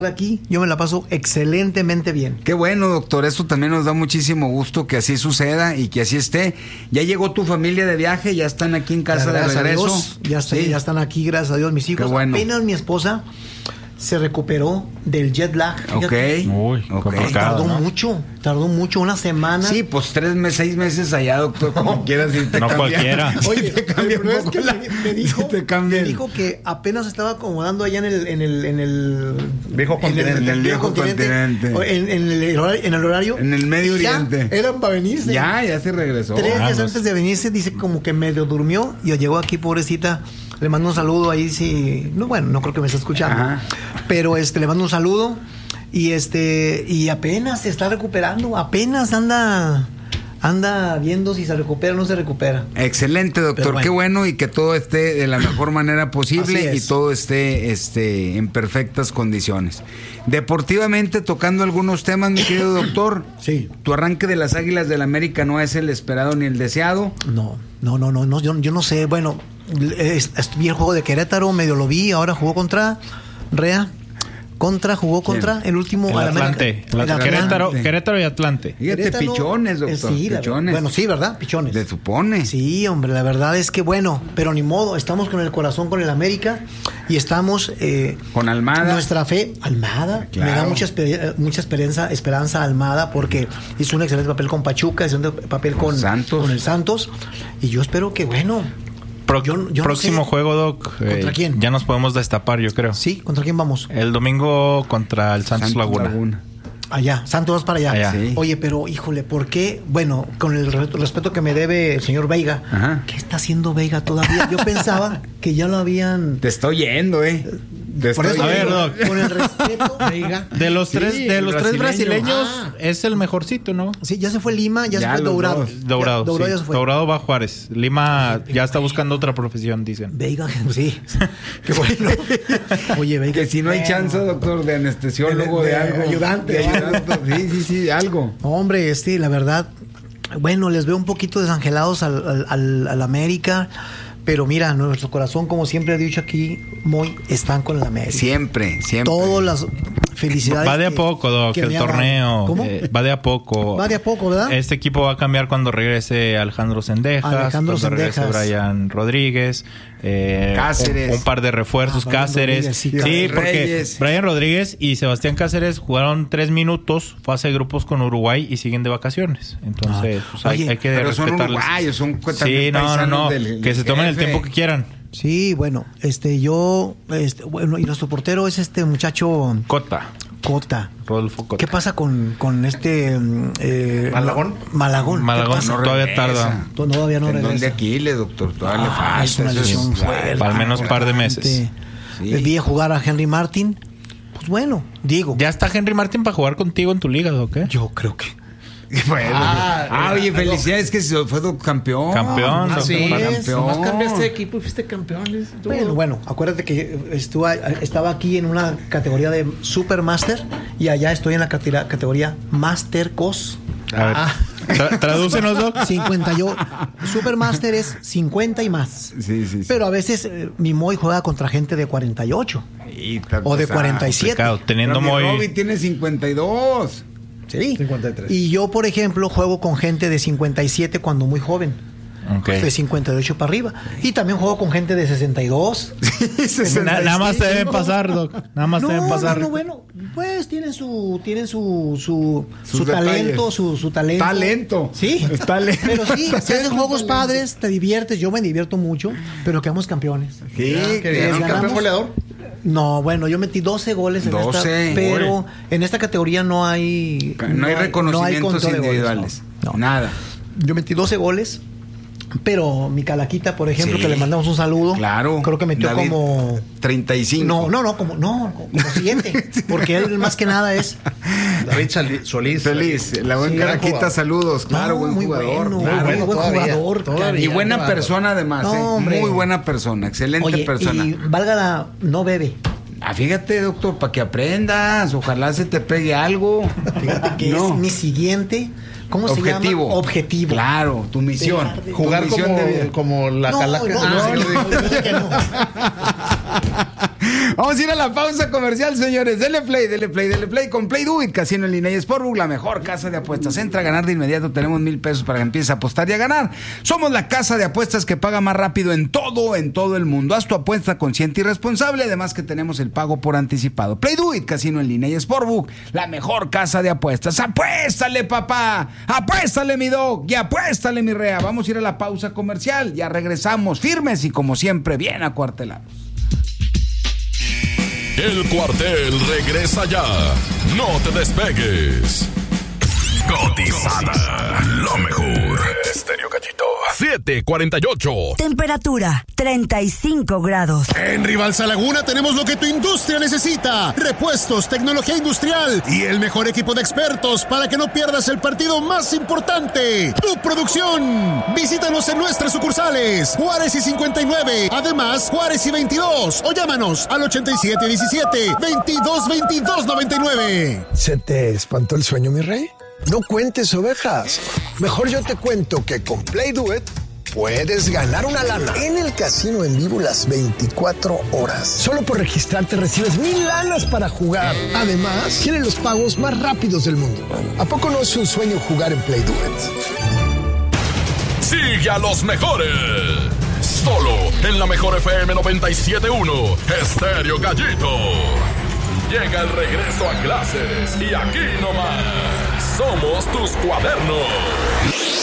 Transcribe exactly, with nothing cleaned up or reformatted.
aquí, yo me la paso excelentemente bien. Qué bueno, doctor, eso también nos da muchísimo gusto que así suceda y que así esté. ¿Ya llegó tu familia de viaje? ¿Ya están aquí en casa de regreso? Dios, ya, está, sí. ya están aquí, gracias a Dios, mis hijos. Qué bueno. Apenas mi esposa se recuperó del jet lag. Ok. Uy, okay. Tardó ¿no? mucho, tardó mucho, una semana. Sí, pues tres meses, seis meses allá, doctor, como quieras. Si te no cambia, cualquiera. Oye, te cambia un pero es poco que la- me, me dijo, si te cambia me el- dijo que apenas estaba acomodando allá en el, en el, en el Viejo continente. En el viejo continente. o En, en el horario, en el horario. En el Medio y ya Oriente. eran para venirse. Ya, ya se regresó. Tres Ah, días no. antes de venirse, dice como que medio durmió y llegó aquí, pobrecita. Le mando un saludo ahí, sí. No, bueno, no creo que me esté escuchando. Ajá. Pero este, le mando un saludo y este, y apenas se está recuperando, apenas anda, anda viendo si se recupera o no se recupera. Excelente, doctor. Pero bueno. Qué bueno y que todo esté de la mejor manera posible Así y es. todo esté este, en perfectas condiciones. Deportivamente, tocando algunos temas, mi querido doctor. Sí. Tu arranque de las Águilas del América no es el esperado ni el deseado. No, no, no, no, no yo, yo no sé. Bueno, es- es- vi el juego de Querétaro, medio lo vi, ahora jugó contra Rea. Contra, jugó contra el último El al Atlante. América. El El Atlante. Querétaro, Querétaro y Atlante. Fíjate, Querétaro, pichones, eh, doctor. sí, la- pichones. bueno, sí, ¿verdad? Pichones. Se supone. Sí, hombre, la verdad es que bueno, pero ni modo, estamos con el corazón con el América y estamos eh, Con Almada. nuestra fe, Almada, Claro. me da mucha, esper- mucha esperanza, esperanza Almada porque hizo un excelente papel con Pachuca, hizo un papel con, Santos. con el Santos y yo espero que bueno, Pro- Yo- yo no próximo sé. juego, Doc. ¿Contra eh, quién? Ya nos podemos destapar, yo creo. sí, ¿contra quién vamos? El domingo contra el Santos, Santos Laguna. Allá, Santos vas para allá. Allá. Sí. Oye, pero híjole, ¿por qué? Bueno, con el re- respeto que me debe el señor Veiga, Ajá. ¿qué está haciendo Veiga todavía? Yo pensaba que ya lo habían... Te estoy yendo, ¿eh? Te Por estoy eso A ver, digo, Doc. con el respeto, Veiga. De los Sí, tres, de el los tres brasileño. brasileños, Ah. es el mejorcito, ¿no? Sí, ya se fue Lima, ya, Ya se fue los Dourado. dos. Dourado. Ya, Dourado sí. ya se fue. Dourado va a Juárez. Lima ya está buscando otra profesión, dicen. Veiga, sí. Qué bueno. Oye, Veiga. Que si no hay bueno. chance, doctor, de anestesiólogo, De- de, de algo. ayudante, De ¿no? ayudante. Sí, sí, sí, algo. Hombre, este, la verdad, bueno, les veo un poquito desangelados al, al, al- al América, pero mira, nuestro corazón, como siempre he dicho aquí, muy están con el América. Siempre, siempre. Todas las felicidades. Va de a que- poco, Doc, que el me ha dado. torneo. ¿Cómo? eh, va de a poco. Va de a poco, ¿verdad? Este equipo va a cambiar cuando regrese Alejandro Sendejas, Alejandro cuando regrese Cendejas. Brian Rodríguez, eh, Cáceres. un, un par de refuerzos, Ah, Brian Cáceres. Rodríguez, sí, Sí, Cáceres. porque Reyes. Brian Rodríguez y Sebastián Cáceres jugaron tres minutos, fase de grupos con Uruguay y siguen de vacaciones. Entonces, pues, hay, Oye, hay que Pero son respetarles. uruguayos, son Sí, también no, no, paisanos no. del- que del se tomen el jefe. tiempo que quieran. Sí, bueno, este, yo, este, bueno, y nuestro portero es este muchacho Cota, Cota. Rodolfo Cota. ¿Qué pasa con, con este mm, eh, ¿Malagón? Malagón. ¿Qué Malagón pasa? No todavía regresa. tarda. Todavía no Tendón de regresa. Aquiles, doctor. Todavía le Ah, falta. es una Eso lesión fuerte. Para al menos un par de meses. Sí. Vi a jugar a Henry Martin. Pues bueno, digo. ¿Ya está Henry Martin para jugar contigo en tu liga, ¿o qué? Yo creo que. Bueno, Ah, ah, oye, eh, felicidades que se fue do- campeón. Campeón, Así doctor. es. campeón. Nomás cambiaste de equipo y fuiste campeones. Tú. Bueno, bueno, acuérdate que estuve, estaba aquí en una categoría de Supermaster y allá estoy en la catera- categoría Master Cos. A ver, Ah. tra- tradúcenos, Doc. cincuenta yo. Supermaster es cincuenta y más. Sí, sí, sí. Pero a veces eh, mi Moy juega contra gente de cuarenta y ocho Y está o de pesado. cuarenta y siete. Complicado. Teniendo Pero mi muy... Robbie tiene cincuenta y dos. Sí. cincuenta y tres. Y yo, por ejemplo, juego con gente de cincuenta y siete cuando muy joven. Ok. De cincuenta y ocho para arriba. Y también juego con gente de sesenta y dos. Na- nada más te deben pasar, Doc. Nada más No, te deben no, pasar. no, bueno, pues tienen su, tienen su, su, Sus su talento, detalles. su, su talento. Talento. Sí. Es talento. Pero sí, se hacen juegos padres, te diviertes, yo me divierto mucho, pero quedamos campeones. Sí, Ah, qué que bien. les ¿Campeón ganamos. goleador? No, bueno, yo metí doce goles en doce, esta, pero uy. en esta categoría no hay no hay reconocimientos conteo de goles, individuales. no. No. Nada. Yo metí doce goles, pero mi Calaquita, por ejemplo, Sí. que le mandamos un saludo, Claro. creo que metió David, como treinta y cinco. no, no, no, como no, como siguiente, porque él más que nada es David Sali- Solís. Feliz. La buena Sí, Caraquita, jugador. saludos. Claro, No, buen muy jugador. bueno, claro. muy bueno, buen todavía, jugador, todavía. Y buena Qué bárbaro. persona además, No, ¿eh? hombre. Muy buena persona, excelente Oye, persona. y valga la, no bebe. Ah, fíjate, doctor, para que aprendas. Ojalá se te pegue algo. Fíjate que No. es mi siguiente, ¿cómo se Objetivo. llama? Objetivo. Claro, tu misión. Dejar de- Tu Jugar misión como, de vida. como la No, calaca. no, Ah, no, sí, no, le digo. yo sé que no. Vamos a ir a la pausa comercial, señores. Dele play, dele play, dele play con Play Do It, Casino en línea y Sportbook, la mejor casa de apuestas. Entra a ganar de inmediato, tenemos mil pesos para que empieces a apostar y a ganar. Somos la casa de apuestas que paga más rápido en todo, en todo el mundo. Haz tu apuesta consciente y responsable, además que tenemos el pago por anticipado. Play Do It, Casino en línea y Sportbook, la mejor casa de apuestas. ¡Apuéstale, papá! ¡Apuéstale, mi dog! ¡Y apuéstale, mi rea! Vamos a ir a la pausa comercial. Ya regresamos firmes y como siempre, bien acuartelados. El cuartel regresa ya. No te despegues. Cotizada. Lo mejor. Estéreo Gallito. siete cuarenta y ocho. Temperatura treinta y cinco grados. En Rivalsa Laguna tenemos lo que tu industria necesita. Repuestos, tecnología industrial y el mejor equipo de expertos para que no pierdas el partido más importante. Tu producción. Visítanos en nuestras sucursales. Juárez y cincuenta y nueve. Además, Juárez y veintidós. O llámanos al ochenta y siete diecisiete veintidós veintidós noventa y nueve. ¿Se te espantó el sueño, mi rey? No cuentes ovejas. Mejor yo te cuento que con Play Do It puedes ganar una lana en el casino en vivo las veinticuatro horas. Solo por registrarte recibes mil lanas para jugar. Además, tienen los pagos más rápidos del mundo. ¿A poco no es un sueño jugar en Play Do It? Sigue a los mejores. Solo en la mejor F M noventa y siete punto uno. Estéreo Gallito. Llega el regreso a clases y aquí nomás somos tus cuadernos.